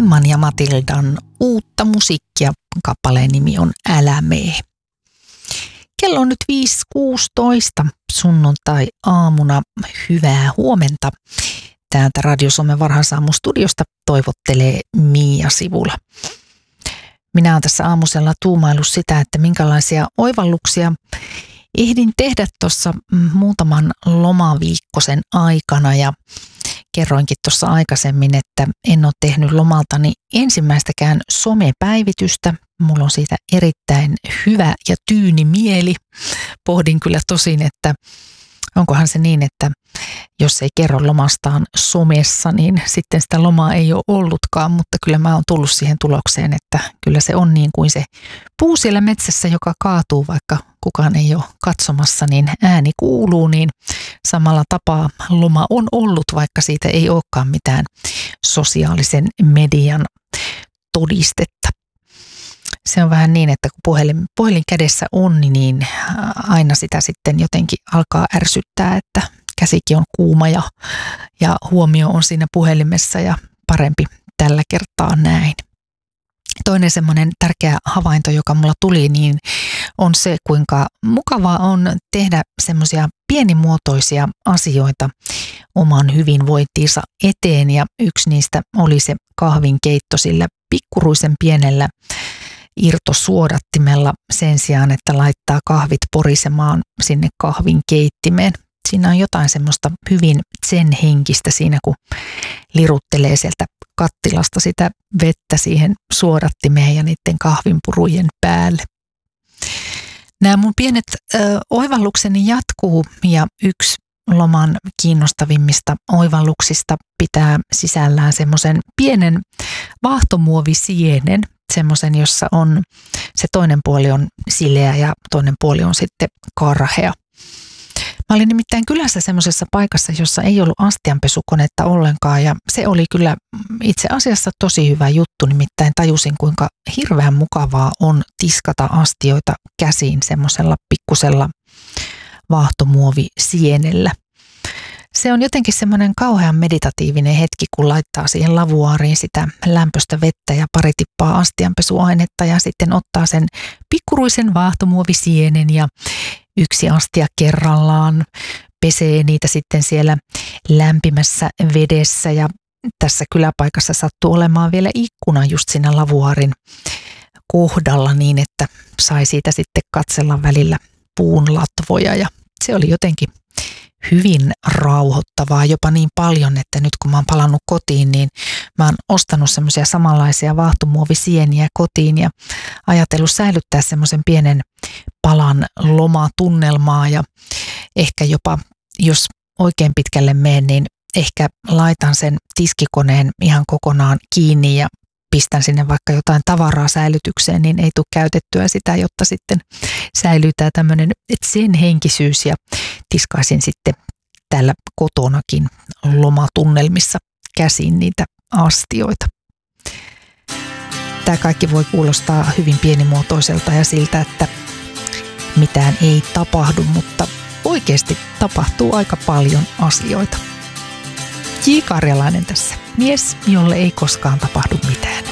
Emman ja Matildan uutta musiikkia. Kappaleen nimi on Älä mee. Kello on nyt 5.16 sunnuntai-aamuna. Hyvää huomenta. Täältä Radio Suomen varhaisaamu-studiosta toivottelee Miia Sivula. Minä olen tässä aamusella tuumaillut sitä, että minkälaisia oivalluksia ehdin tehdä tuossa muutaman lomaviikkosen aikana ja kerroinkin tuossa aikaisemmin, että en ole tehnyt lomaltani ensimmäistäkään somepäivitystä. Mulla on siitä erittäin hyvä ja tyyni mieli. Pohdin kyllä tosin, että onkohan se niin, että jos ei kerro lomastaan somessa, niin sitten sitä lomaa ei ole ollutkaan, mutta kyllä mä oon tullut siihen tulokseen, että kyllä se on niin kuin se puu siellä metsässä, joka kaatuu, vaikka kukaan ei ole katsomassa, niin ääni kuuluu, niin samalla tapaa loma on ollut, vaikka siitä ei olekaan mitään sosiaalisen median todistetta. Se on vähän niin, että kun puhelin kädessä on, niin aina sitä sitten jotenkin alkaa ärsyttää, että käsikin on kuuma ja huomio on siinä puhelimessa ja parempi tällä kertaa näin. Toinen semmoinen tärkeä havainto, joka mulla tuli, niin on se, kuinka mukavaa on tehdä semmoisia pienimuotoisia asioita oman hyvinvointiinsa eteen. Ja yksi niistä oli se kahvinkeitto sillä pikkuruisen pienellä irtosuodattimella sen sijaan, että laittaa kahvit porisemaan sinne kahvinkeittimeen. Siinä on jotain semmoista hyvin zen-henkistä siinä, kun liruttelee sieltä kattilasta sitä vettä siihen suodattimeen ja niiden kahvinpurujen päälle. Nämä mun pienet oivallukseni jatkuu ja yksi loman kiinnostavimmista oivalluksista pitää sisällään semmoisen pienen vaahtomuovisienen, semmoisen, jossa on se toinen puoli on sileä ja toinen puoli on sitten karhea. Mä olin nimittäin kylässä semmoisessa paikassa, jossa ei ollut astianpesukonetta ollenkaan ja se oli kyllä itse asiassa tosi hyvä juttu, nimittäin tajusin kuinka hirveän mukavaa on tiskata astioita käsiin semmoisella pikkusella vaahtomuovisienellä. Se on jotenkin semmoinen kauhean meditatiivinen hetki, kun laittaa siihen lavuaariin sitä lämpöistä vettä ja pari tippaa astianpesuainetta ja sitten ottaa sen pikkuruisen vaahtomuovisienen ja yksi astia kerrallaan, pesee niitä sitten siellä lämpimässä vedessä ja tässä kyläpaikassa sattuu olemaan vielä ikkuna just siinä lavuaarin kohdalla niin, että sai siitä sitten katsella välillä puun latvoja ja se oli jotenkin hyvin rauhoittavaa, jopa niin paljon, että nyt kun mä oon palannut kotiin, niin mä oon ostanut semmoisia samanlaisia vaahtomuovisieniä kotiin ja ajatellut säilyttää semmoisen pienen palan lomatunnelmaa ja ehkä jopa, jos oikein pitkälle menen, niin ehkä laitan sen tiskikoneen ihan kokonaan kiinni ja pistän sinne vaikka jotain tavaraa säilytykseen, niin ei tule käytettyä sitä, jotta sitten säilyy tämä tämmöinen sen henkisyys ja tiskaisin sitten täällä kotonakin lomatunnelmissa käsin niitä astioita. Tämä kaikki voi kuulostaa hyvin pienimuotoiselta ja siltä, että mitään ei tapahdu, mutta oikeasti tapahtuu aika paljon asioita. J. Karjalainen tässä. Mies, jolle ei koskaan tapahdu mitään.